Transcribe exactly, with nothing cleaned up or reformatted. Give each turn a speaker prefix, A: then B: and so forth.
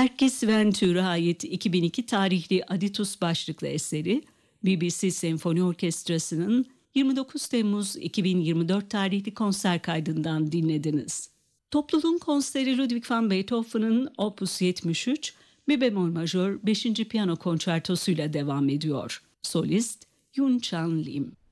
A: Erkis Ventür'e ait iki bin iki tarihli Aditus başlıklı eseri B B C Senfoni Orkestrası'nın yirmi dokuz Temmuz iki bin yirmi dört tarihli konser kaydından dinlediniz. Topluluğun konseri Ludwig van Beethoven'ın Opus yetmiş üç, Mi bemol majör beşinci piyano konçertosuyla devam ediyor. Solist Yun Chan Lim.